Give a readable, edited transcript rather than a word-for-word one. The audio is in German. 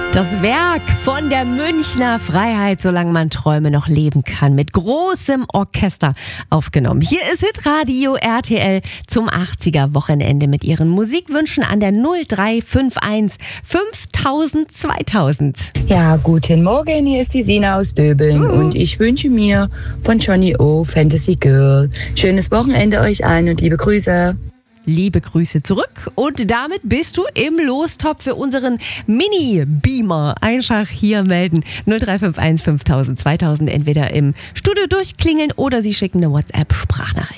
Das Werk von der Münchner Freiheit, solange man Träume noch leben kann, mit großem Orchester aufgenommen. Hier ist Hitradio RTL zum 80er-Wochenende mit ihren Musikwünschen an der 0351 5000 2000. Ja, guten Morgen, hier ist die Sina aus Döbeln und ich wünsche mir von Johnny O. Fantasy Girl. Schönes Wochenende euch allen und liebe Grüße. Liebe Grüße zurück und damit bist du im Lostopf für unseren Mini-Beamer. Einfach hier melden 0351 5000 2000, entweder im Studio durchklingeln oder Sie schicken eine WhatsApp-Sprachnachricht.